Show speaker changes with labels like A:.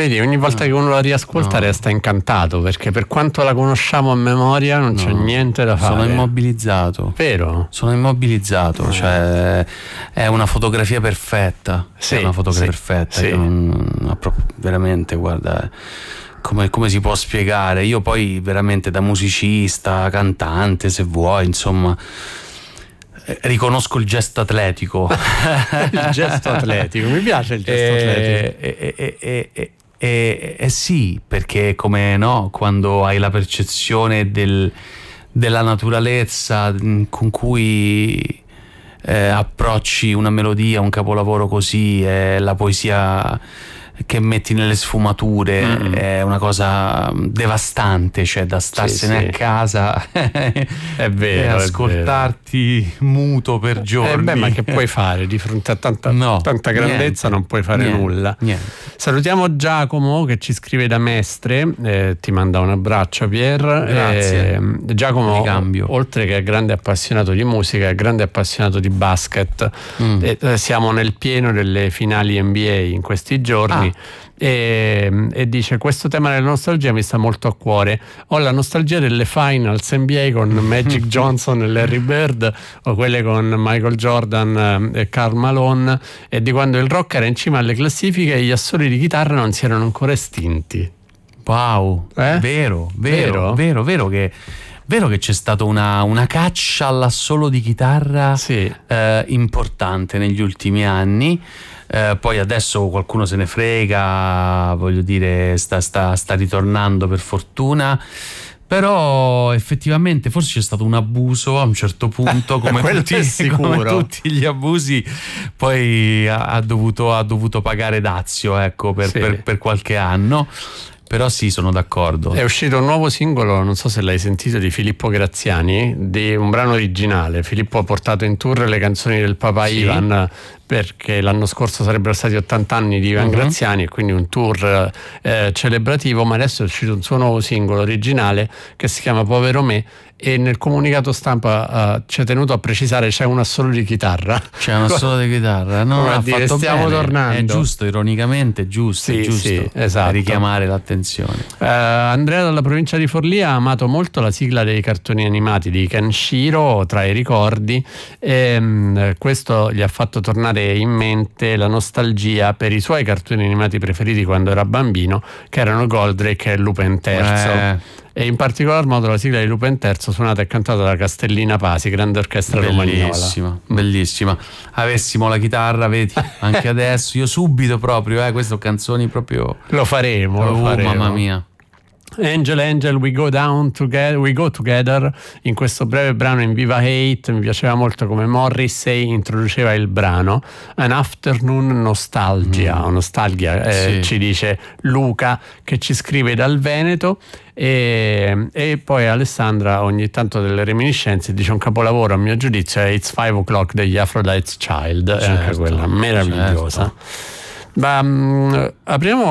A: vedi, ogni volta che uno la riascolta resta incantato, perché per quanto la conosciamo a memoria non c'è niente da fare.
B: Sono immobilizzato.
A: Vero?
B: Sono immobilizzato, cioè è una fotografia perfetta.
A: Sì,
B: è una fotografia perfetta.
A: sì.
B: Io veramente, guarda, come si può spiegare? Io poi veramente da musicista, cantante, se vuoi, insomma, riconosco il gesto atletico.
A: Il gesto atletico, mi piace il gesto atletico.
B: Sì, perché come no, quando hai la percezione della naturalezza con cui approcci una melodia, un capolavoro così, la poesia che metti nelle sfumature è una cosa devastante, cioè da starsene a casa
A: è vero,
B: e ascoltarti muto per giorni.
A: Ma che puoi fare di fronte a tanta grandezza? Non puoi fare nulla. Salutiamo Giacomo che ci scrive da Mestre, ti manda un abbraccio, Pier.
B: Grazie.
A: Giacomo, oltre che è grande appassionato di musica, è grande appassionato di basket. Siamo nel pieno delle finali NBA in questi giorni. E dice: questo tema della nostalgia mi sta molto a cuore. Ho la nostalgia delle finals NBA con Magic Johnson e Larry Bird, o quelle con Michael Jordan e Karl Malone, e di quando il rock era in cima alle classifiche e gli assoli di chitarra non si erano ancora estinti.
B: Wow, vero che c'è stata una caccia all'assolo di chitarra importante negli ultimi anni. Poi adesso qualcuno se ne frega, voglio dire, sta ritornando per fortuna, però effettivamente forse c'è stato un abuso a un certo punto, come tutti gli abusi, poi ha dovuto pagare dazio, ecco, per qualche anno. Però sì, sono d'accordo.
A: È uscito un nuovo singolo, non so se l'hai sentito, di Filippo Graziani, di un brano originale. Filippo ha portato in tour le canzoni del Papa Ivan, perché l'anno scorso sarebbero stati 80 anni di Ivan Graziani, e quindi un tour celebrativo, ma adesso è uscito un suo nuovo singolo originale che si chiama Povero me, e nel comunicato stampa ci ha tenuto a precisare c'è un assolo di chitarra.
B: C'è un assolo di chitarra, no? Ha fatto
A: stiamo
B: bene.
A: Tornando.
B: È giusto, ironicamente è giusto,
A: esatto.
B: richiamare l'attenzione.
A: Andrea dalla provincia di Forlì ha amato molto la sigla dei cartoni animati di Kenshiro, tra i ricordi, e questo gli ha fatto tornare in mente la nostalgia per i suoi cartoni animati preferiti quando era bambino, che erano Goldrake e Lupin III. E in particolar modo la sigla di Lupin III suonata e cantata da Castellina Pasi, grande orchestra romagnola.
B: Bellissima. Avessimo la chitarra, vedi, anche adesso, io subito proprio, queste canzoni proprio
A: lo faremo.
B: Mamma mia.
A: Angel, we go together. In questo breve brano in Viva Hate mi piaceva molto come Morrissey introduceva il brano. An Afternoon Nostalgia, ci dice Luca, che ci scrive dal Veneto. E poi Alessandra ogni tanto delle reminiscenze dice: un capolavoro a mio giudizio è It's 5 O'Clock degli Aphrodite's Child, è anche quella meravigliosa. Ma apriamo